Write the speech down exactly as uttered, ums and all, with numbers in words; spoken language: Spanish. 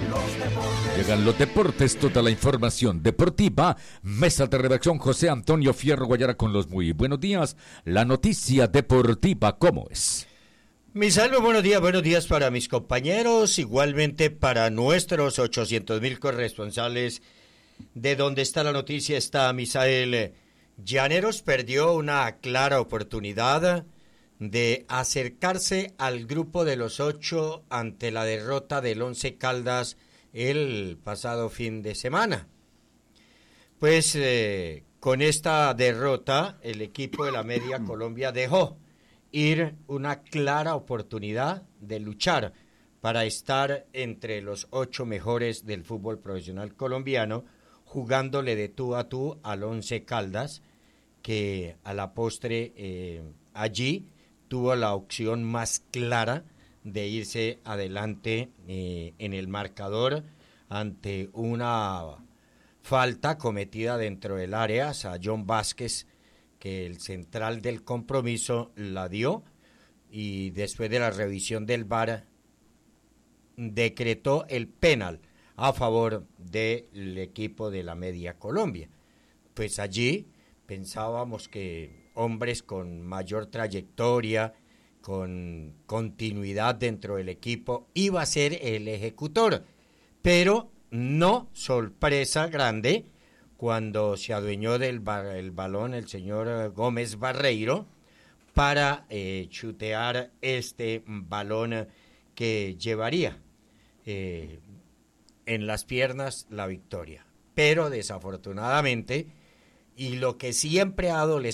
Llegan los deportes, toda la información deportiva. Mesa de redacción José Antonio Fierro Guayara con los muy buenos días. La noticia deportiva, ¿cómo es? Misael, buenos días, buenos días para mis compañeros, igualmente para nuestros ochocientos mil corresponsales. De donde está la noticia está Misael. Llaneros perdió una clara oportunidad de acercarse al grupo de los ocho ante la derrota del Once Caldas el pasado fin de semana. Pues eh, con esta derrota el equipo de la Media Colombia dejó ir una clara oportunidad de luchar para estar entre los ocho mejores del fútbol profesional colombiano, jugándole de tú a tú al Once Caldas, que a la postre eh, allí tuvo la opción más clara de irse adelante eh, en el marcador ante una falta cometida dentro del área a John Vázquez, que el central del compromiso la dio y después de la revisión del V A R decretó el penal a favor del equipo de la Media Colombia. Pues allí pensábamos que hombres con mayor trayectoria, con continuidad dentro del equipo, iba a ser el ejecutor, pero no, sorpresa grande, cuando se adueñó del ba- el balón el señor Gómez Barreiro para eh, chutear este balón que llevaría eh, en las piernas la victoria. Pero desafortunadamente, y lo que siempre ha dado